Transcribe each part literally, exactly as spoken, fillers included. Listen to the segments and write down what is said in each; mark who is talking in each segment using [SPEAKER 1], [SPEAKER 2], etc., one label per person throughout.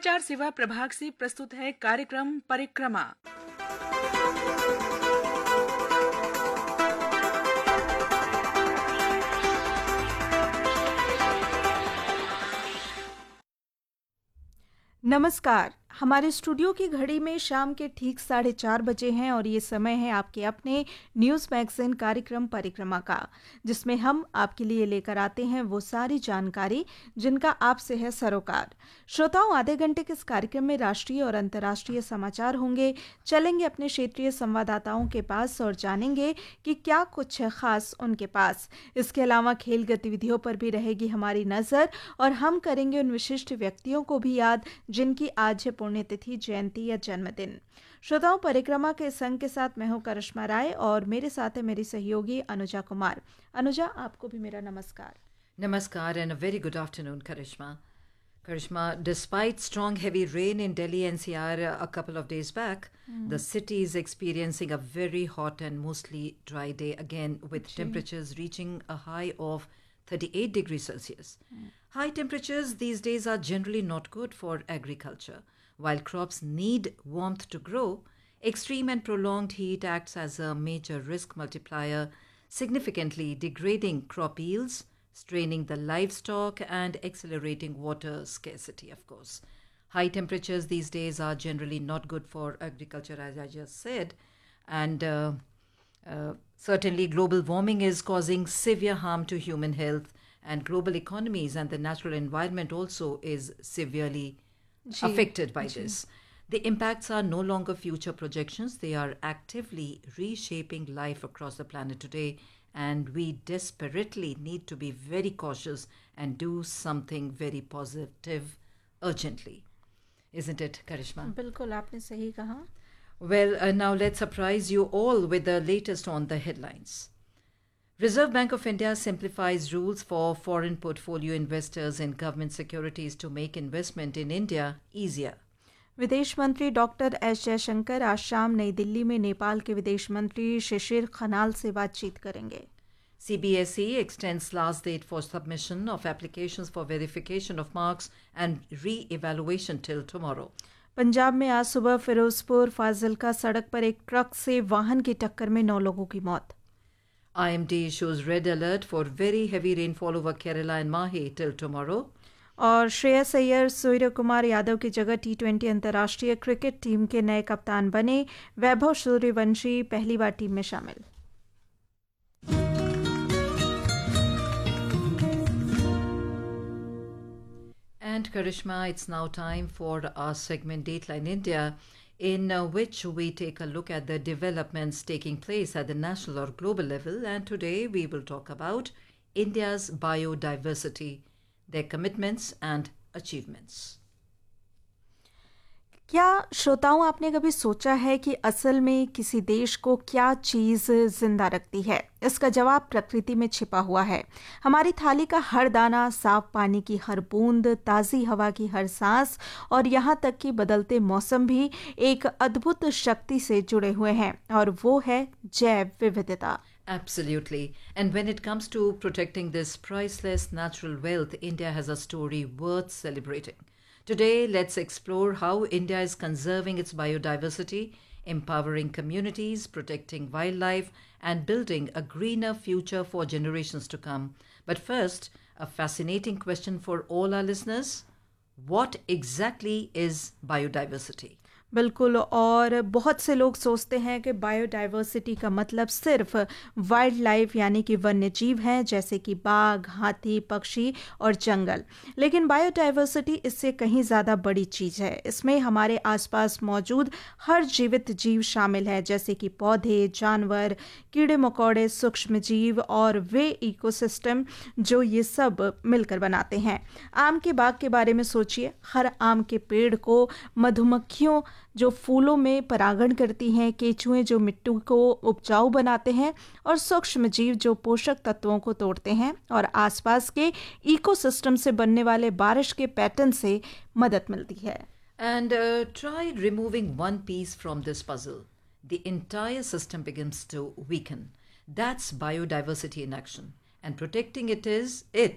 [SPEAKER 1] समाचार सेवा प्रभाग से प्रस्तुत है कार्यक्रम परिक्रमा।
[SPEAKER 2] नमस्कार। हमारे स्टूडियो की घड़ी में शाम के ठीक साढ़े चार बजे हैं और ये समय है आपके अपने न्यूज़ मैगजीन कार्यक्रम परिक्रमा का, जिसमें हम आपके लिए लेकर आते हैं वो सारी जानकारी जिनका आपसे है सरोकार। श्रोताओं, आधे घंटे के इस कार्यक्रम में राष्ट्रीय और अंतर्राष्ट्रीय समाचार होंगे। चलेंगे अपने क्षेत्रीय संवाददाताओं के पास और जानेंगे कि क्या कुछ है खास उनके पास। इसके अलावा खेल गतिविधियों पर भी रहेगी हमारी नज़र और हम करेंगे उन विशिष्ट व्यक्तियों को भी याद जिनकी आज है पुण्यतिथि, जयंती या जन्मदिन। श्रोताओं, परिक्रमा के संग के साथ मैं हूं करिश्मा राय और मेरे साथ है मेरी सहयोगी अनुजा कुमार। अनुजा, आपको भी मेरा नमस्कार।
[SPEAKER 3] Namaskar and a very good afternoon, Karishma. Karishma, despite strong heavy rain in Delhi N C R a couple of days back, mm. the city is experiencing a very hot and mostly dry day again, with Gee. temperatures reaching a high of thirty-eight degrees Celsius. Mm. High temperatures these days are generally not good for agriculture. While crops need warmth to grow, extreme and prolonged heat acts as a major risk multiplier, significantly degrading crop yields, straining the livestock and accelerating water scarcity, of course. High temperatures these days are generally not good for agriculture, as I just said. And uh, uh, certainly global warming is causing severe harm to human health, and global economies and the natural environment also is severely Gee. affected by Gee. this. The impacts are no longer future projections. They are actively reshaping life across the planet today. And we desperately need to be very cautious and do something very positive urgently. Isn't it, Karishma?
[SPEAKER 2] बिल्कुल, आपने सही कहा।
[SPEAKER 3] Well, uh, now let's surprise you all with the latest on the headlines. Reserve Bank of India simplifies rules for foreign portfolio investors in government securities to make investment in India easier.
[SPEAKER 2] विदेश मंत्री doctor S Jaishankar आज शाम नई दिल्ली में नेपाल के विदेश मंत्री शिशिर खनाल से बातचीत करेंगे।
[SPEAKER 3] C B S E extends last date for submission of applications for verification of marks and re-evaluation till tomorrow.
[SPEAKER 2] Punjab में आज सुबह फिरोजपुर फाजिलका सड़क पर एक ट्रक से वाहन की टक्कर में नौ लोगों की मौत।
[SPEAKER 3] I M D issues red alert for very heavy rainfall over Kerala and Mahe till tomorrow.
[SPEAKER 2] और श्रेयस अय्यर सूर्य कुमार यादव की जगह टी ट्वेंटी अंतर्राष्ट्रीय क्रिकेट टीम के नए कप्तान बने। वैभव सूर्यवंशी पहली बार टीम में शामिल।
[SPEAKER 3] And Karishma, it's now time for our segment Dateline India, in uh, which we take a look at the developments taking place at the national or global level. And today we will talk about India's biodiversity, their commitments and achievements.
[SPEAKER 2] क्या श्रोताओं, आपने कभी सोचा है कि असल में किसी देश को क्या चीज़ जिंदा रखती है? इसका जवाब प्रकृति में छिपा हुआ है। हमारी थाली का हर दाना, साफ पानी की हर बूंद, ताज़ी हवा की हर सांस और यहाँ तक कि बदलते मौसम भी एक अद्भुत शक्ति से जुड़े हुए हैं, और वो है जैव विविधता।
[SPEAKER 3] Absolutely. And when it comes to protecting this priceless natural wealth, India has a story worth celebrating. Today, let's explore how India is conserving its biodiversity, empowering communities, protecting wildlife, and building a greener future for generations to come. But first, a fascinating question for all our listeners. What exactly is biodiversity?
[SPEAKER 2] बिल्कुल, और बहुत से लोग सोचते हैं कि biodiversity का मतलब सिर्फ वाइल्ड लाइफ यानी कि वन्य जीव हैं, जैसे कि बाघ, हाथी, पक्षी और जंगल। लेकिन बायोडाइवर्सिटी इससे कहीं ज़्यादा बड़ी चीज़ है। इसमें हमारे आसपास मौजूद हर जीवित जीव शामिल है, जैसे कि पौधे, जानवर, कीड़े मकोड़े, सूक्ष्म जीव और वे इकोसिस्टम जो ये सब मिलकर बनाते हैं। आम के बाग के बारे में सोचिए। हर आम के पेड़ को मधुमक्खियों जो फूलों में परागण करती हैं, केंचुए जो मिट्टी को उपजाऊ बनाते हैं, और सूक्ष्म जीव जो पोषक तत्वों को तोड़ते हैं और आसपास के इकोसिस्टम से बनने वाले बारिश के पैटर्न से मदद मिलती है।
[SPEAKER 3] And uh, try removing one piece from this puzzle. The entire system begins to weaken. That's biodiversity in action. And protecting it is it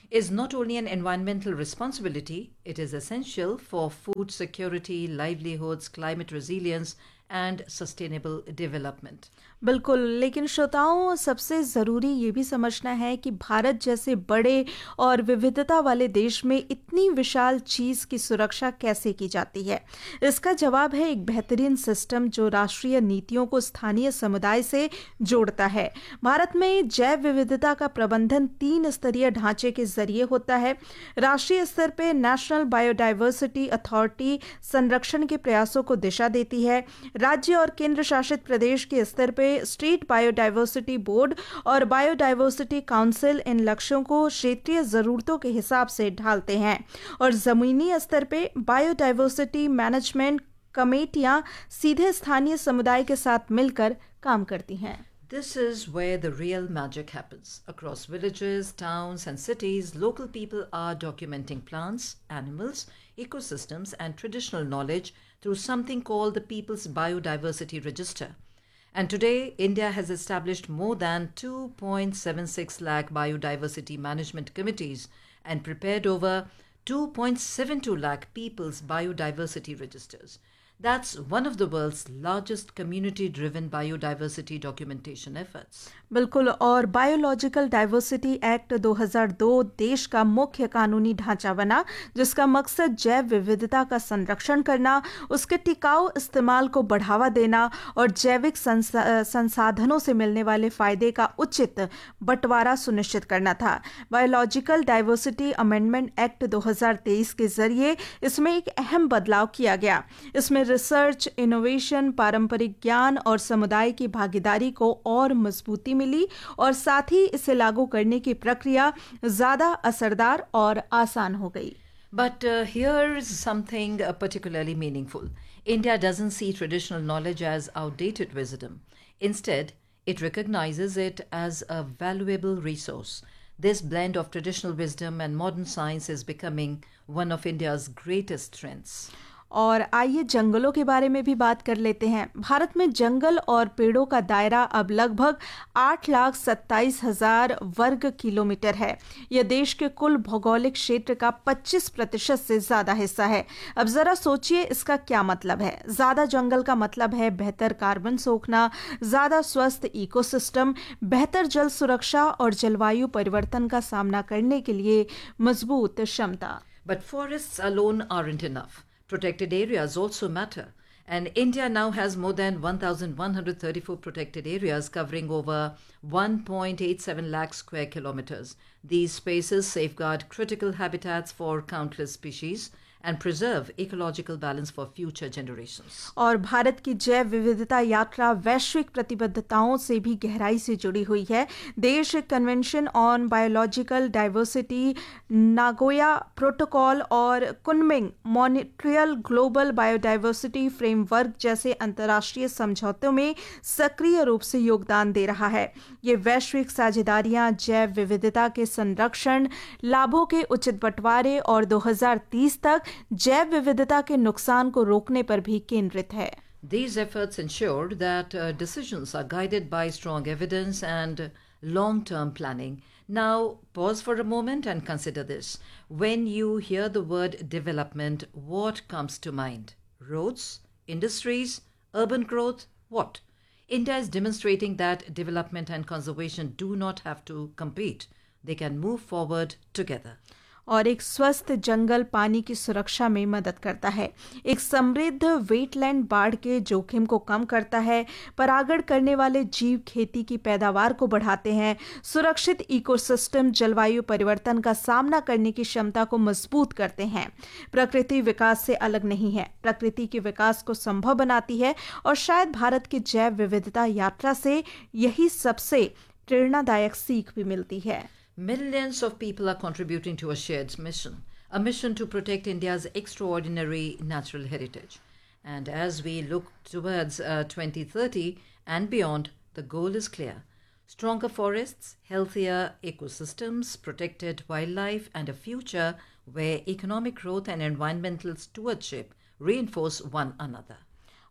[SPEAKER 3] is not only an environmental responsibility, it is essential for food security, livelihoods, climate resilience, and sustainable development.
[SPEAKER 2] बिल्कुल, लेकिन श्रोताओं, सबसे ज़रूरी ये भी समझना है कि भारत जैसे बड़े और विविधता वाले देश में इतनी विशाल चीज़ की सुरक्षा कैसे की जाती है। इसका जवाब है एक बेहतरीन सिस्टम जो राष्ट्रीय नीतियों को स्थानीय समुदाय से जोड़ता है। भारत में जैव विविधता का प्रबंधन तीन स्तरीय ढांचे के जरिए होता है। राष्ट्रीय स्तर पर नेशनल बायोडाइवर्सिटी अथॉरिटी संरक्षण के प्रयासों को दिशा देती है। राज्य और केंद्र शासित प्रदेश के स्तर पर स्टेट बायोडाइवर्सिटी बोर्ड और बायोडाइवर्सिटी काउंसिल इन लक्ष्यों को क्षेत्रीय जरूरतों के हिसाब से ढालते हैं और जमीनी स्तर पर बायोडाइवर्सिटी मैनेजमेंट कमेटियां सीधे स्थानीय समुदाय के साथ मिलकर काम करती हैं।
[SPEAKER 3] This is where the real magic happens. Across villages, towns, and cities, local people are documenting plants, animals, ecosystems, and traditional knowledge through something called the People's Biodiversity Register. And today, India has established more than two point seven six lakh biodiversity management committees and prepared over two point seven two lakh people's biodiversity registers. That's one of the world's largest community-driven biodiversity documentation efforts.
[SPEAKER 2] बिल्कुल, और biological diversity act दो हज़ार दो देश का मुख्य कानूनी ढांचा बना, जिसका मकसद जैव विविधता का संरक्षण करना, उसके टिकाऊ इस्तेमाल को बढ़ावा देना और जैविक संसाधनों से मिलने वाले फायदे का उचित बंटवारा सुनिश्चित करना था। बायोलॉजिकल डाइवर्सिटी अमेंडमेंट एक्ट दो हज़ार तेईस के जरिए इसमें एक अहम बदलाव किया गया। इसमें रिसर्च, इनोवेशन, पारंपरिक ज्ञान और समुदाय की भागीदारी को और मजबूती मिली और साथ ही इसे लागू करने की प्रक्रिया ज्यादा असरदार और आसान हो गई।
[SPEAKER 3] But uh, here's something uh, particularly meaningful. India doesn't see traditional knowledge as outdated wisdom. Instead, it recognizes it as a valuable resource. This blend of traditional wisdom and modern science is becoming one of India's greatest strengths.
[SPEAKER 2] और आइए जंगलों के बारे में भी बात कर लेते हैं। भारत में जंगल और पेड़ों का दायरा अब लगभग आठ लाख सत्ताईस हजार वर्ग किलोमीटर है। यह देश के कुल भौगोलिक क्षेत्र का पच्चीस प्रतिशत से ज्यादा हिस्सा है। अब जरा सोचिए इसका क्या मतलब है। ज्यादा जंगल का मतलब है बेहतर कार्बन सोखना, ज्यादा स्वस्थ इकोसिस्टम, बेहतर जल सुरक्षा और जलवायु परिवर्तन का सामना करने के लिए मजबूत क्षमता।
[SPEAKER 3] But forests alone aren't enough. Protected areas also matter, and India now has more than one thousand one hundred thirty-four protected areas covering over one point eight seven lakh square kilometers. These spaces safeguard critical habitats for countless species and preserve ecological balance for future generations.
[SPEAKER 2] और भारत की जैव विविधता यात्रा वैश्विक प्रतिबद्धताओं से भी गहराई से जुड़ी हुई है। देश convention on biological diversity, Nagoya protocol और Kunming Montreal global biodiversity framework जैसे अंतर्राष्ट्रीय समझौतों में सक्रिय रूप से योगदान दे रहा है। ये वैश्विक साझेदारियां जैव विविधता के संरक्षण, लाभों के उचित बंटवारे और दो हज़ार तीस तक जैव विविधता के नुकसान को रोकने पर भी केंद्रित है।
[SPEAKER 3] These efforts ensure that uh, decisions are guided by strong evidence and long-term planning. Now, pause for a moment and consider this. When you hear the word development, what comes to mind? Roads? Industries? Urban growth? What? India is demonstrating that development and conservation do not have to compete. They can move forward together.
[SPEAKER 2] और एक स्वस्थ जंगल पानी की सुरक्षा में मदद करता है। एक समृद्ध वेटलैंड बाढ़ के जोखिम को कम करता है। परागण करने वाले जीव खेती की पैदावार को बढ़ाते हैं। सुरक्षित इकोसिस्टम जलवायु परिवर्तन का सामना करने की क्षमता को मजबूत करते हैं। प्रकृति विकास से अलग नहीं है, प्रकृति के विकास को संभव बनाती है और शायद भारत की जैव विविधता यात्रा से यही सबसे प्रेरणादायक सीख भी मिलती है।
[SPEAKER 3] Millions of people are contributing to a shared mission, a mission to protect India's extraordinary natural heritage. And as we look towards uh, twenty thirty and beyond, the goal is clear. Stronger forests, healthier ecosystems, protected wildlife, and a future where economic growth and environmental stewardship reinforce one another.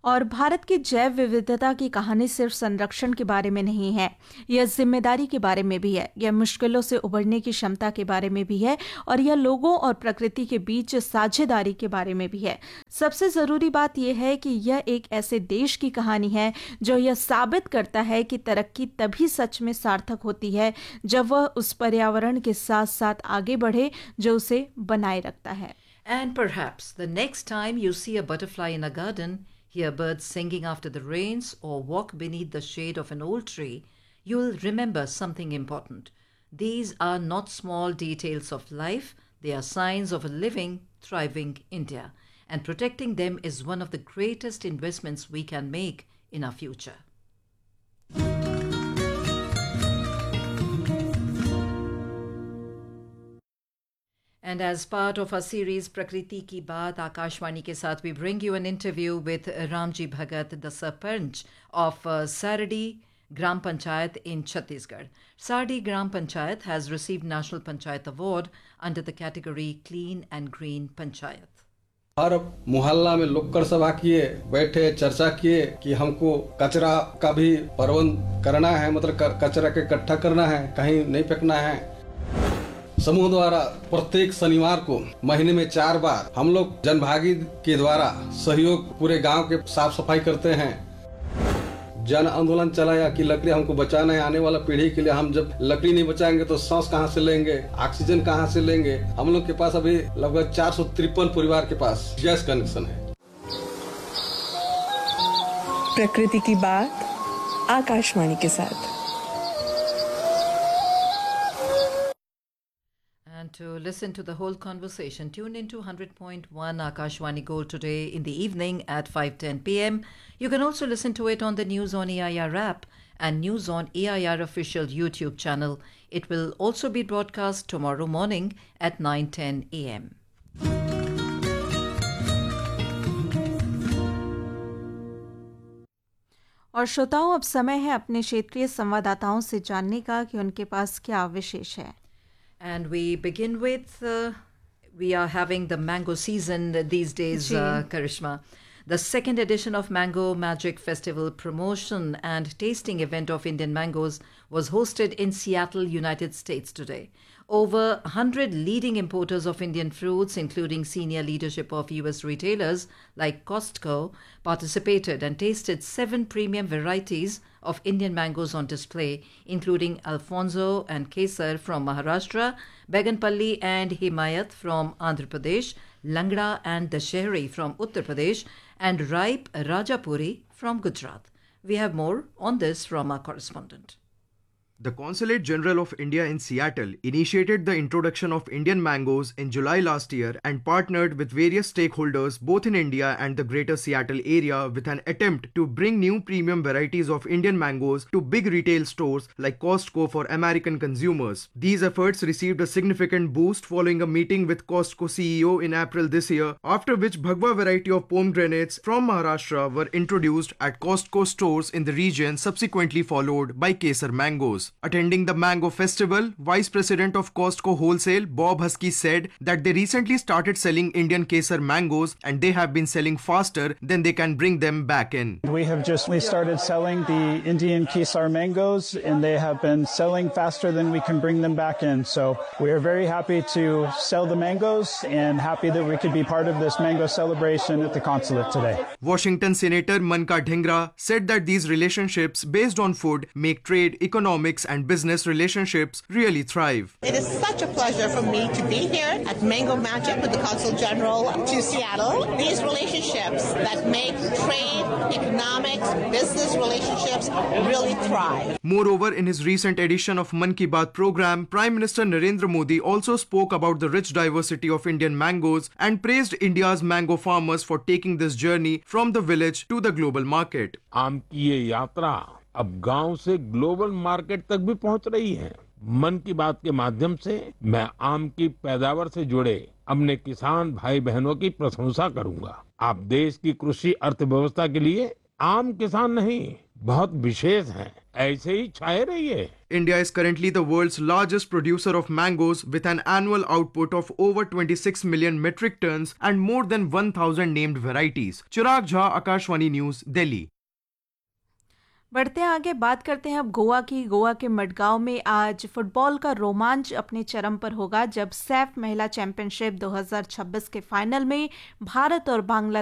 [SPEAKER 2] और भारत की जैव विविधता की कहानी सिर्फ संरक्षण के बारे में नहीं है, यह जिम्मेदारी के बारे में भी है, यह मुश्किलों से उबरने की क्षमता के बारे में भी है और यह लोगों और प्रकृति के बीच साझेदारी के बारे में भी है। सबसे जरूरी बात यह है कि यह एक ऐसे देश की कहानी है जो यह साबित करता है कि तरक्की तभी सच में सार्थक होती है जब वह उस पर्यावरण के साथ साथ आगे बढ़े जो उसे बनाए रखता है।
[SPEAKER 3] And perhaps the next time you see a butterfly in a garden, hear birds singing after the rains, or walk beneath the shade of an old tree, you'll remember something important. These are not small details of life, they are signs of a living, thriving India. And protecting them is one of the greatest investments we can make in our future. And as part of our series Prakriti Ki Baat, Akashwani ke saath, we bring you an interview with Ramji Bhagat, the Sarpanch of uh, Sardi Gram Panchayat in Chhattisgarh. Sardi Gram Panchayat has received National Panchayat Award under the category Clean and Green Panchayat.
[SPEAKER 4] हर मोहल्ला में लोककर सभा किए, बैठे चर्चा किए कि हमको कचरा का भी प्रबंध करना है, मतलब कचरा के इकट्ठा करना है, कहीं नहीं फेंकना है। समूह द्वारा प्रत्येक शनिवार को महीने में चार बार हम लोग जनभागी के द्वारा सहयोग पूरे गांव के साफ सफाई करते हैं। जन आंदोलन चलाया कि लकड़ी हमको बचाना है, आने वाला पीढ़ी के लिए। हम जब लकड़ी नहीं बचाएंगे तो सांस कहां से लेंगे, ऑक्सीजन कहां से लेंगे। हम लोग के पास अभी लगभग चार सौ तिरपन परिवार के पास गैस कनेक्शन है।
[SPEAKER 5] प्रकृति की बात आकाशवाणी के साथ।
[SPEAKER 3] And to listen to the whole conversation, tune in to one hundred point one Akashwani Gold today in the evening at five ten p m You can also listen to it on the News on A I R app and News on A I R official YouTube channel. It will also be broadcast tomorrow morning at nine ten a m
[SPEAKER 2] और श्रोताओं, अब समय है अपने क्षेत्रीय संवाददाताओं से जानने का कि उनके पास क्या विशेष है।
[SPEAKER 3] And we begin with, uh, we are having the mango season these days, uh, Karishma. The second edition of Mango Magic Festival promotion and tasting event of Indian mangoes was hosted in Seattle, United States today. Over one hundred leading importers of Indian fruits, including senior leadership of U S retailers like Costco, participated and tasted seven premium varieties of Indian mangoes on display, including Alfonso and Kesar from Maharashtra, Beganpalli and Himayat from Andhra Pradesh, Langda and Dashehri from Uttar Pradesh, and ripe Rajapuri from Gujarat. We have more on this from our correspondent.
[SPEAKER 6] The Consulate General of India in Seattle initiated the introduction of Indian mangoes in July last year and partnered with various stakeholders both in India and the greater Seattle area with an attempt to bring new premium varieties of Indian mangoes to big retail stores like Costco for American consumers. These efforts received a significant boost following a meeting with Costco C E O in April this year, after which Bhagwa variety of pomegranates from Maharashtra were introduced at Costco stores in the region, subsequently followed by Kesar mangoes. Attending the Mango Festival, Vice President of Costco Wholesale, Bob Husky, said that they recently started selling Indian Kesar mangoes and they have been selling faster than they can bring them back in.
[SPEAKER 7] We have just started selling the Indian Kesar mangoes and they have been selling faster than we can bring them back in. So we are very happy to sell the mangoes and happy that we could be part of this mango celebration at the consulate today.
[SPEAKER 6] Washington Senator Manka Dhingra said that these relationships based on food make trade, economics and business relationships really thrive.
[SPEAKER 8] It is such a pleasure for me to be here at Mango Magic with the Consul General to Seattle. These relationships that make trade, economics, business relationships really thrive.
[SPEAKER 6] Moreover, in his recent edition of Mann Ki Baat program, Prime Minister Narendra Modi also spoke about the rich diversity of Indian mangoes and praised India's mango farmers for taking this journey from the village to the global market.
[SPEAKER 9] आम की ये यात्रा अब गांव से global market तक भी पहुंच रही है। मन की बात के माध्यम से मैं आम की पैदावार से जुड़े अपने किसान भाई बहनों की प्रशंसा करूंगा। आप देश की कृषि अर्थव्यवस्था के लिए आम किसान नहीं बहुत विशेष हैं। ऐसे ही छाए रहिए।
[SPEAKER 6] India is currently the world's largest producer of mangoes with an annual output of over twenty-six million metric tons and more than one thousand named varieties. Chirag Jha, Akashvani News, Delhi.
[SPEAKER 2] बढ़ते हैं आगे, बात करते हैं अब गोवा की। गोवा के मडगांव में आज फुटबॉल का रोमांच अपने चरम पर होगा जब सैफ महिला चैंपियनशिप दो हज़ार छब्बीस के फाइनल में भारत और बांग्लादेश